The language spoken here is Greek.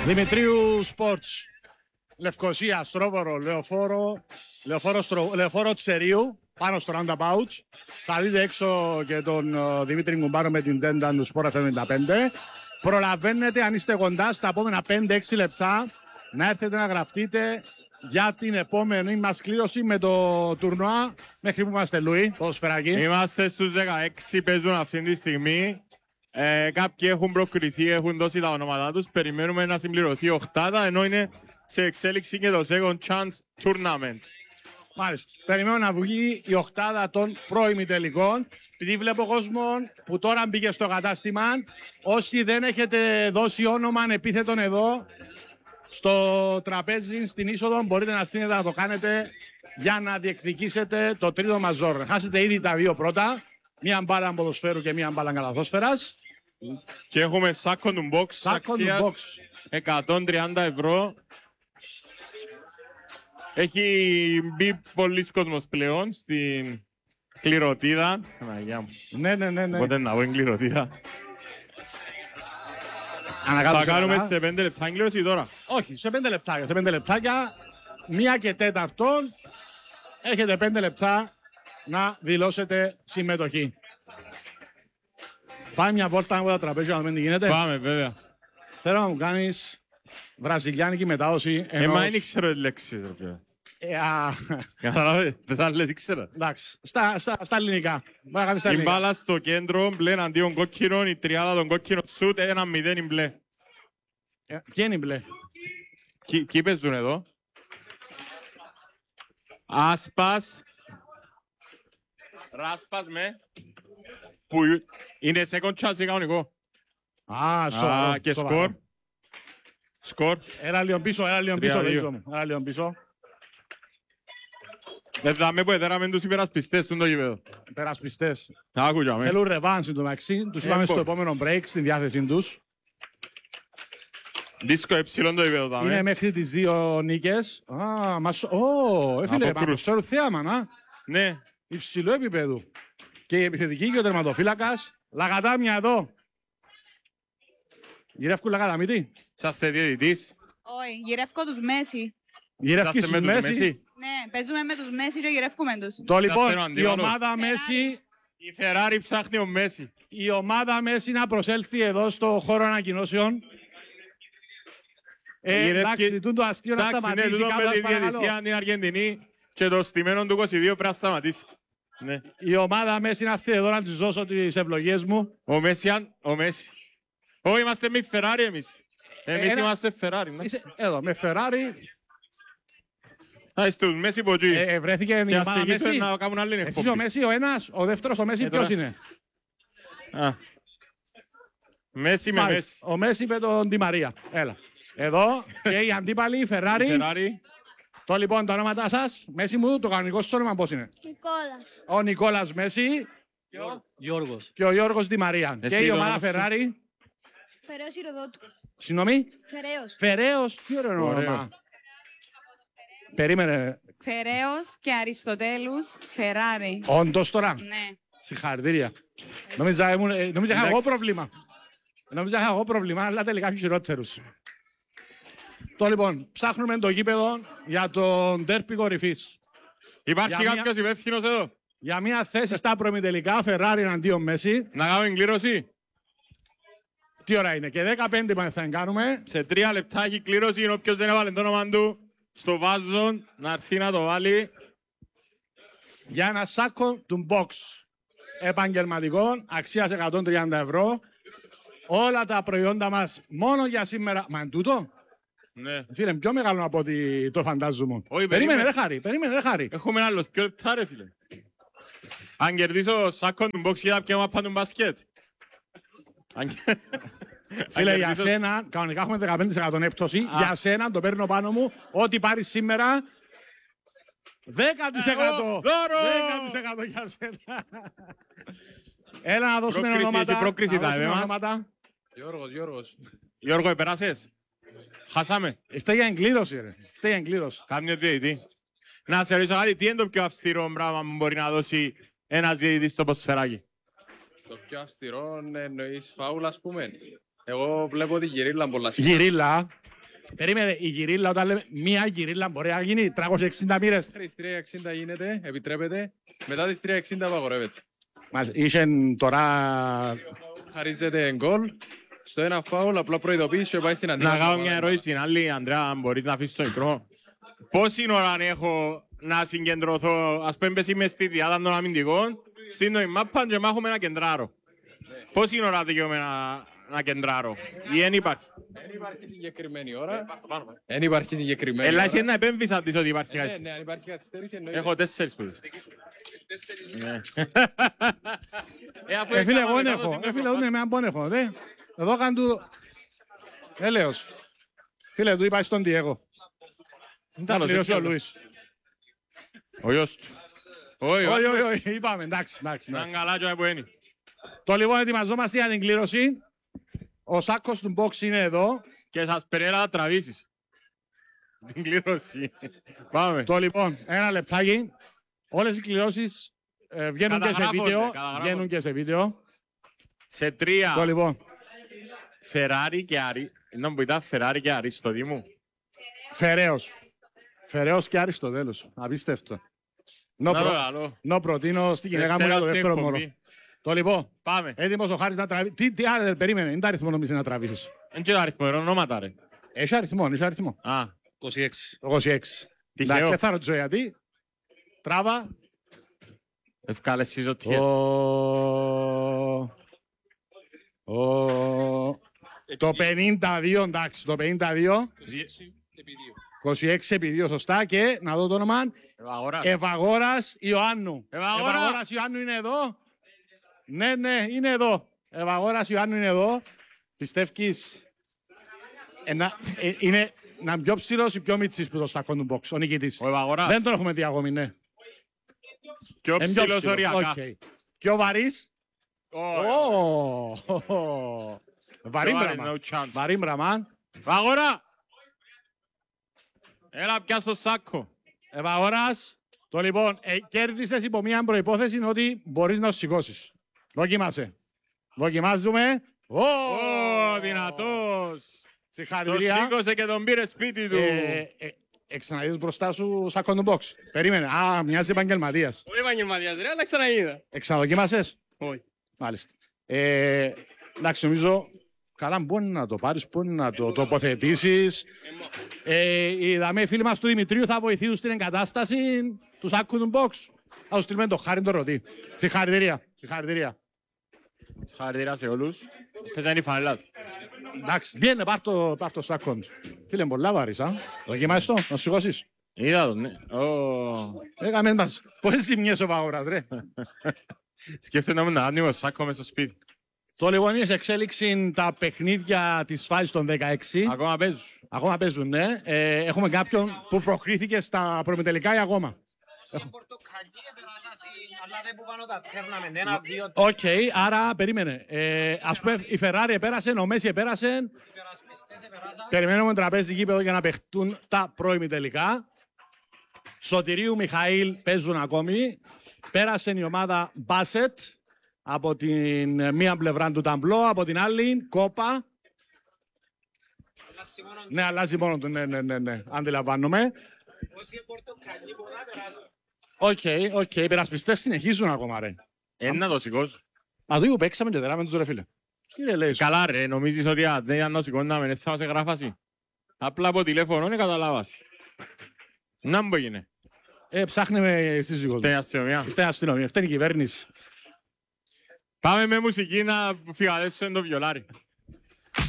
Δημητρίου Sports. Λευκοσία, Στρόβορο, Λεωφόρο Τσερίου, πάνω στο roundabout. Θα δείτε έξω και τον Δημήτρη Κουμπάρο με την τέντα του Sport 75. Προλαβαίνετε, αν είστε κοντά, στα επόμενα 5-6 λεπτά να έρθετε να γραφτείτε για την επόμενη μας κλήρωση με το τουρνουά. Μέχρι που είμαστε, Λουί, ποδοσφαιράκι. Είμαστε στους 16, παίζουν αυτή τη στιγμή. Κάποιοι έχουν προκριθεί, έχουν δώσει τα ονόματά τους. Περιμένουμε να συμπληρωθεί η οκτάδα, ενώ είναι σε εξέλιξη και το Second Chance Tournament. Μάλιστα. Περιμένω να βγει η οκτάδα των προημιτελικών. Επειδή βλέπω κόσμο που τώρα μπήκε στο κατάστημα, όσοι δεν έχετε δώσει όνομα επίθετον εδώ, στο τραπέζι, στην είσοδο, μπορείτε να έρθετε να το κάνετε για να διεκδικήσετε το τρίτο μαζόρ. Χάσετε ήδη τα δύο πρώτα, μία μπάλα ποδοσφαίρου και μία μπάλα καλαθόσφαιρας. Και έχουμε σάκο του box αξίας 130 ευρώ. Έχει μπει πολλοί κόσμος πλέον στην κληρωτίδα. Αναγιά μου. Ναι. Πότε να βγω κληρωτίδα. Θα κάνουμε σε 5 λεπτά κλήρωση τώρα. Όχι, σε 5 λεπτάκια. Σε 5 λεπτάκια, 1:04. Έχετε 5 λεπτά να δηλώσετε συμμετοχή. Πάμε μια βόλτα από τα τραπέζια να δούμε τι γίνεται. Πάμε, βέβαια. Θέλω να μου κάνεις βραζιλιάνικη μετάδοση. Μα δεν ξέρω τις λέξεις, ρε φίλε. Καταλάβες, τις άλλες ήξερα. Εντάξει, στα ελληνικά. Η μπάλα στο κέντρο, μπλε αντίον κόκκινο, η τριάδα των κόκκινων σούτ, 1-0 η μπλε. Ποια είναι η μπλε? Ποιοι παίζουν εδώ? Άσπας. Ράσπας με. Που είναι second chance κανονικό. Σοβαρό. Και σκορ. Σκορ. Έλα λίγο πίσω, Έλα λίγο πίσω. Δάμε που έδεραμε τους υπερασπιστές του το γήπεδο. Υπερασπιστές. Άκουγαμε. Θέλουν ρεβάνς το μεταξύ. Τους είπαμε στο επόμενο break στην διάθεσή τους. Δίσκο εψιλόν το γήπεδο δάμε. Είναι μέχρι τις 2 νίκες. Φίλε, μας προσφέρουν θέαμα, να. Ναι. Υψηλό επίπεδο. Και η επιθετική και ο τερματοφύλακας. Λαγατάμια εδώ. Γυρεύκουν λαγαταμίτη. Είσαστε διαιτητής. Όχι, γυρεύκω τους Μέση. Γυρεύκεις στους Μέση. Ναι, παίζουμε με τους Μέση και γυρεύκουμε τους. Το λοιπόν, η ομάδα Μέση. Η Ferrari ψάχνει ο Μέση. Η ομάδα Μέση να προσέλθει εδώ στο χώρο ανακοινώσεων. Εντάξει, το αστείο να σταματήσει. Ναι, τούτο με τη διαιτησία την Αργεντινή και το στημένο του 22 πρέπει να σταματήσει. Ναι. Η ομάδα Μέση να έρθει εδώ να της δώσω τις ευλογίες μου. Ο Μέση. Όχι, είμαστε με Ferrari εμείς. Εμείς είμαστε Ferrari. Εδώ, με Ferrari. Στους Μέση ποτζοί. Βρέθηκε η ομάδα Μέση. Να κάνουν άλλη εκπομπή. Εσείς ο Μέση ο ένας, ο δεύτερος ο Μέση ποιος είναι? Μέση με Μέση. Ο Μέση με τον Ντι Μαρία. Έλα. Εδώ και η αντίπαλη, η Ferrari. Το λοιπόν, τα ονόματά σας. Μέση μου, το κανονικό σου όνομα πώς είναι? Νικόλας. Ο Νικόλας Μέση. Γιώργος. Και ο Γιώργος Ντι Μαρία. Και η ομάδα Ferrari. Φεραίος Ηροδότου. Συγγνώμη. Φεραίος. Φεραίος. Τι ωραίο όνομα. Περίμενε. Φεραίος και Αριστοτέλους Φεράρι. Όντως τώρα. Ναι. Συγχαρητήρια. Νόμιζα είχα εγώ πρόβλημα. Νόμιζα είχα εγώ πρόβλημα, αλλά τελικά έχει χειρότερους. Το λοιπόν, ψάχνουμε το γήπεδο για τον ντέρπι κορυφής. Υπάρχει κάποιος υπεύθυνος εδώ? Για μια θέση στα προημιτελικά, Ferrari εναντίον Μέση. Να κάνουμε κλήρωση. Τι ώρα είναι? Και 15 μας θα κάνουμε. Σε 3 λεπτά έχει κλήρωση, είναι όποιος δεν έβαλε το όνομα του στο βάζον να έρθει να το βάλει. Για ένα σάκο του box επαγγελματικών αξίας 130 ευρώ. Όλα τα προϊόντα μας μόνο για σήμερα. Μα είναι τούτο? Ναι. Φίλε, πιο μεγάλο από ό,τι το φαντάζομαι. Όχι, περίμενε, δεν χάρη. Έχουμε ένα άλλο 2 λεπτά ρε φίλε. Αν κερδίσω σάκο του box για να πιάμε του μπασκετ. Φίλε, για σένα, κανονικά έχουμε 15% έπτωση. Για σένα το παίρνω πάνω μου. Ό,τι πάρεις σήμερα, 10%. 10% για σένα. Έλα να δώσουμε ονόματα. Γιώργος. Γιώργο, επεράσες. Χάσαμε. Είστε για εγκλήρωση, ρε. Είστε για εγκλήρωση. Κάμιο διαιτητή. Να σε ρωτήσω κάτι, τι είναι το πιο αυστηρό πράγμα που μπορεί να δώσει ένας διαιτητής στο ποδοσφαιράκι? Το πιο αυστηρό εννοείς φάουλ, ας πούμε. Εγώ βλέπω τη γυρίλα πολλά συχνά. Γυρίλα. Περίμενε, η γυρίλα, όταν λέμε μία γυρίλα μπορεί να γίνει 360 μοίρες. Μέχρι τις 360 γίνεται, επιτρέπεται. Μετά τις 360 απαγορεύεται. Μας είσαι τώρα... Χαρίζεται γκολ. Στο ένα φάουλ, απλά προειδοποίηση και πάει στην Να αντίθεση. κάνω μια ερώτηση, άλλη, Ανδρέα, αν μπορείς να αφήσεις το μικρό. Πόση ώρα έχω να συγκεντρωθώ, ας πούμε, είμαι στη διάδα των αμυντικών, στην νοημάπα και μάχομαι να κεντράρω. Πόση ώρα δικαιούμαι να κεντράρω, ή δεν υπάρχει. Δεν υπάρχει συγκεκριμένη ώρα. Δεν υπάρχει συγκεκριμένη Ελά, ώρα. εσύ να επέμβεις αν πεις ότι υπάρχει Ναι, κάτι. ναι, αν υπάρχει καθυστέρηση εννοείται. Έχω 4 πίσω. Φίλε, εγώ δεν έχω. Φίλε, ούτε με αν έχω. Εδώ κάνω του... Έλεος. Φίλε, του είπα στον Διέγο. Θα πληρώσει ο Λουίς. Ο γιος του. Όχι, όχι, είπαμε, εντάξει. Να είναι καλά και που είναι. Το λοιπόν ετοιμαζόμαστε για την κλήρωση. Ο σάκος του box είναι εδώ. Και σας περιέλα να τραβήσεις. Την κλήρωση. Πάμε. Το λοιπόν, ένα λεπτάκι. Όλες οι κληρώσεις βγαίνουν και σε Καταγράφονται, βίντεο. καταγράφονται. Βγαίνουν και σε βίντεο. Σε Το 3, λοιπόν, Φεράρι και να μου πείτε Φεράρι και Αριστοδήμου. Φεραίος. Φεραίος και Αριστοτέλους. Απίστευτο. Να το λαλώ. Νο προτείνω στη γυναίκα μου για το Δευτέρα δεύτερο στην μωρό. εκπομπή. Το λοιπόν, Πάμε. έτοιμος ο Χάρης να τραβήσει. Τι άλλο, περίμενε, είναι τα αριθμό νομίζεις να τραβήσεις. Δεν ξέρω αριθμό, είναι ονόματα ρε. Έχει αριθμό, έχει αριθμό. Α, 26. 26. τυχαίο. Και θα ρωτήσω γιατί. Τράβα. ευκάλες εσείς ότι έχετε. Το 52, εντάξει, το 52. 26 επί 2, σωστά. Και να δω το όνομα. Ευαγοράς. Ευαγόρας Ιωάννου. Ευαγόρα. Ευαγόρας Ιωάννου είναι εδώ. Ναι, ναι, είναι εδώ. Ευαγόρας Ιωάννου είναι εδώ. Πιστεύεις. Είναι να είναι πιο ψηλός ή πιο μίτσις που το στακό του box, ο νικητής. Ο Ευαγοράς. Δεν τον έχουμε δει ακόμη, ναι. Πιο Είναι ψηλός οριακά. οκ. Πιο βαρύς. Όχι. Βαρύ Πιο βαρύς, μπραμα. no chance. Βαρύ μπραμα. Ευαγορά. Έλα πια στο σάκο. Ευαγόρας. Το λοιπόν, κέρδισες υπό μια προϋπόθεση ότι μπορείς να σου σηκώσεις. Δοκίμασε. Δοκιμάζουμε. Ω, δυνατός. Το Συγχαρητήρια. σήκωσε και τον πήρε σπίτι του. Ξαναδείς μπροστά σου στα κόντο box. Περίμενε. Α, μοιάζει επαγγελματίας. Όχι επαγγελματίας, ρε, αλλά ξαναείδα. Ξαναδοκίμασες. Όχι. Μάλιστα. Εντάξει, νομίζω καλά μπορεί να το πάρεις, μπορεί να το τοποθετήσεις. Είδαμε οι φίλοι μας του Δημητρίου θα βοηθήσουν στην εγκατάσταση του σάκου του box. Θα σου στείλουμε το Χάρη το ρωτή. Συγχαρητήρια. Συγχαρητήρια. Συγχαρητήρια σε όλους. Πες να είναι η φανελά του. Εντάξει, βγαίνε, πάρ' το σάκο του. Φίλε, πολλά βάρης, α. Δοκιμάσεις το, να σου σηκώσεις. Είδα τον, ναι. Έκαμε μας. Πόσες ζημιές ο Παγόρας, ρε. Σκέφτεται να μου να άνοιγω σάκο μέσα στο σπίτι. Το λοιπόν είναι σε εξέλιξη τα παιχνίδια της φάσης των 16. Ακόμα παίζουν. Ακόμα παίζουν, ναι. Έχουμε κάποιον που προκρίθηκε στα προμετελικά ή ακόμα. Οκ, άρα περίμενε. Ας πούμε η Ferrari επέρασε, ο Μέση επέρασε. Περιμένουμε τραπέζι γήπεδο για να παιχτούν τα προημιτελικά. Σωτηρίου Μιχαήλ παίζουν ακόμη. Πέρασε η ομάδα Μπάσετ από την μία πλευρά του ταμπλό, από την άλλη Κόπα. Ναι, αλλάζει μόνο του, ναι, αντιλαμβάνομαι. Οκ, οι περασπιστές συνεχίζουν ακόμα, ρε. Να το σηκώσω. Μα το παίξαμε και τεράμε τους, ρε φίλε. Κύριε λέει. Καλά ρε, νομίζεις ότι αν δεν το σηκώναμε, δεν θα σε γράφασει. Απλά από τηλέφωνο είναι καταλάβαση. Να μου έγινε. Ψάχνε με σύζυγος. Φταίνει αστυνομία. Φταίνει αστυνομία, φταίνει η κυβέρνηση. Πάμε με μουσική να φυγαδεύσουμε το βιολάρι.